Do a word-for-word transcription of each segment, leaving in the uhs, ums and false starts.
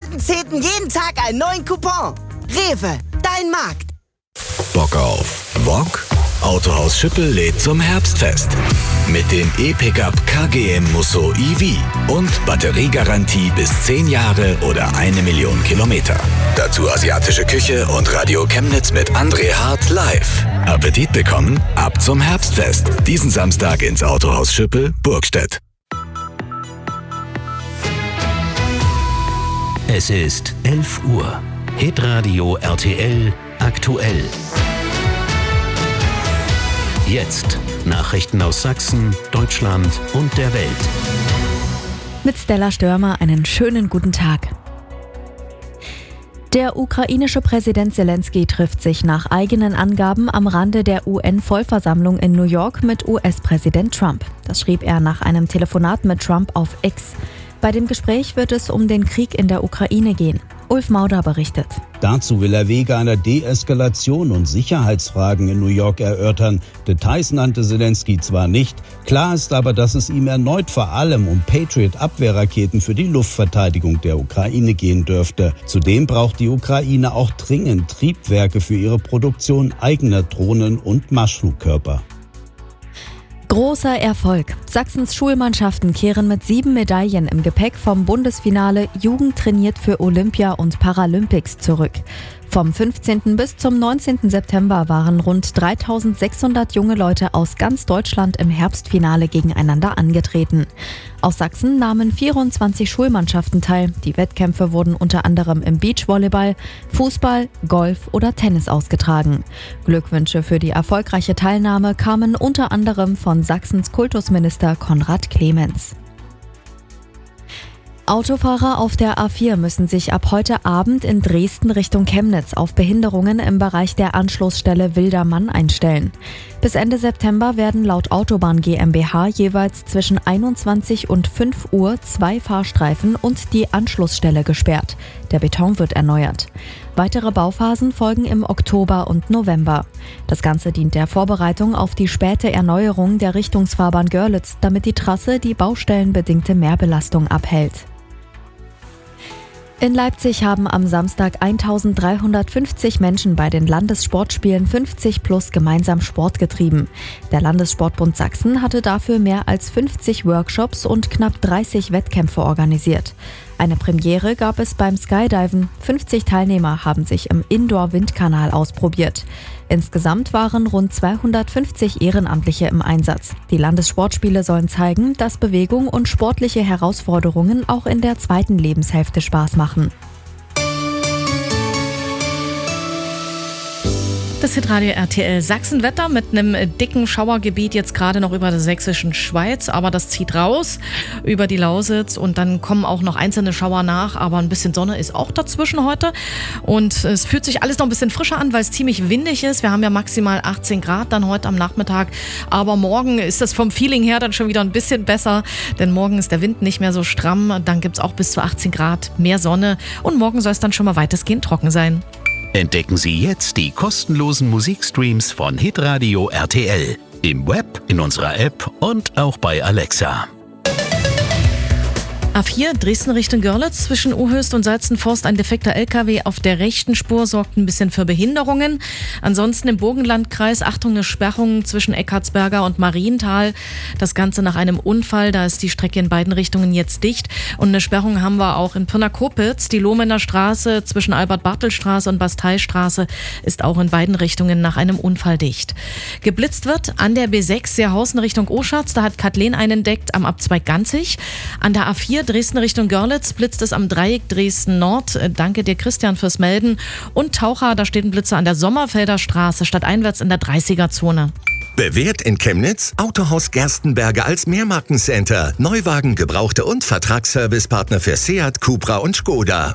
vierten zehnten jeden Tag einen neuen Coupon. Rewe, dein Markt. Bock auf Wok? Autohaus Schüppel lädt zum Herbstfest. Mit dem E-Pickup K G M Musso E V und Batteriegarantie bis zehn Jahre oder eine Million Kilometer. Dazu asiatische Küche und Radio Chemnitz mit André Hart live. Appetit bekommen? Ab zum Herbstfest. Diesen Samstag ins Autohaus Schüppel, Burgstedt. Es ist elf Uhr. Hitradio R T L aktuell. Jetzt Nachrichten aus Sachsen, Deutschland und der Welt. Mit Stella Störmer einen schönen guten Tag. Der ukrainische Präsident Zelensky trifft sich nach eigenen Angaben am Rande der U N-Vollversammlung in New York mit U S-Präsident Trump. Das schrieb er nach einem Telefonat mit Trump auf X. Bei dem Gespräch wird es um den Krieg in der Ukraine gehen. Ulf Mauder berichtet. Dazu will er Wege einer Deeskalation und Sicherheitsfragen in New York erörtern. Details nannte Zelensky zwar nicht, klar ist aber, dass es ihm erneut vor allem um Patriot-Abwehrraketen für die Luftverteidigung der Ukraine gehen dürfte. Zudem braucht die Ukraine auch dringend Triebwerke für ihre Produktion eigener Drohnen und Marschflugkörper. Großer Erfolg. Sachsens Schulmannschaften kehren mit sieben Medaillen im Gepäck vom Bundesfinale Jugend trainiert für Olympia und Paralympics zurück. Vom fünfzehnten bis zum neunzehnten September waren rund dreitausendsechshundert junge Leute aus ganz Deutschland im Herbstfinale gegeneinander angetreten. Aus Sachsen nahmen vierundzwanzig Schulmannschaften teil. Die Wettkämpfe wurden unter anderem im Beachvolleyball, Fußball, Golf oder Tennis ausgetragen. Glückwünsche für die erfolgreiche Teilnahme kamen unter anderem von Sachsens Kultusminister Konrad Clemens. Autofahrer auf der A vier müssen sich ab heute Abend in Dresden Richtung Chemnitz auf Behinderungen im Bereich der Anschlussstelle Wildermann einstellen. Bis Ende September werden laut Autobahn GmbH jeweils zwischen einundzwanzig und fünf Uhr zwei Fahrstreifen und die Anschlussstelle gesperrt. Der Beton wird erneuert. Weitere Bauphasen folgen im Oktober und November. Das Ganze dient der Vorbereitung auf die späte Erneuerung der Richtungsfahrbahn Görlitz, damit die Trasse die baustellenbedingte Mehrbelastung abhält. In Leipzig haben am Samstag eintausenddreihundertfünfzig Menschen bei den Landessportspielen fünfzig plus gemeinsam Sport getrieben. Der Landessportbund Sachsen hatte dafür mehr als fünfzig Workshops und knapp dreißig Wettkämpfe organisiert. Eine Premiere gab es beim Skydiven. fünfzig Teilnehmer haben sich im Indoor-Windkanal ausprobiert. Insgesamt waren rund zweihundertfünfzig Ehrenamtliche im Einsatz. Die Landessportspiele sollen zeigen, dass Bewegung und sportliche Herausforderungen auch in der zweiten Lebenshälfte Spaß machen. Das Hitradio R T L Sachsenwetter mit einem dicken Schauergebiet jetzt gerade noch über der sächsischen Schweiz, aber das zieht raus über die Lausitz und dann kommen auch noch einzelne Schauer nach, aber ein bisschen Sonne ist auch dazwischen heute und es fühlt sich alles noch ein bisschen frischer an, weil es ziemlich windig ist. Wir haben ja maximal achtzehn Grad dann heute am Nachmittag, aber morgen ist das vom Feeling her dann schon wieder ein bisschen besser, denn morgen ist der Wind nicht mehr so stramm, dann gibt es auch bis zu achtzehn Grad, mehr Sonne und morgen soll es dann schon mal weitestgehend trocken sein. Entdecken Sie jetzt die kostenlosen Musikstreams von Hitradio R T L. Im Web, in unserer App und auch bei Alexa. A vier, Dresden Richtung Görlitz, zwischen Uhöst und Salzenforst ein defekter L K W auf der rechten Spur sorgt ein bisschen für Behinderungen. Ansonsten im Burgenlandkreis, Achtung, eine Sperrung zwischen Eckartsberger und Marienthal. Das Ganze nach einem Unfall, da ist die Strecke in beiden Richtungen jetzt dicht. Und eine Sperrung haben wir auch in Pirna-Kopitz. Die Lohmener Straße zwischen Albert-Bartel-Straße und Basteistraße ist auch in beiden Richtungen nach einem Unfall dicht. Geblitzt wird an der B sechs Seerhausen Richtung Oschatz, da hat Kathleen einen entdeckt am Abzweig Ganzig. An der A vier Dresden Richtung Görlitz blitzt es am Dreieck Dresden Nord. Danke dir, Christian, fürs Melden. Und Taucher, da steht ein Blitzer an der Sommerfelder Straße, stadteinwärts in der dreißiger-Zone. Bewährt in Chemnitz, Autohaus Gerstenberger als Mehrmarkencenter. Neuwagen, Gebrauchte und Vertragsservicepartner für Seat, Cupra und Skoda.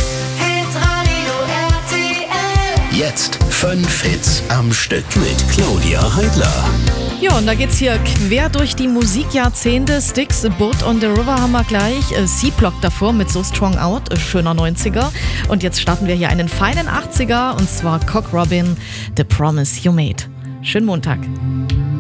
Jetzt fünf Hits am Stück mit Claudia Heidler. Ja, und da geht's hier quer durch die Musikjahrzehnte. Styx, Boat on the River haben wir gleich. C-Block davor mit So Strong Out, schöner neunziger. Und jetzt starten wir hier einen feinen achtziger und zwar Cock Robin, The Promise You Made. Schönen Montag.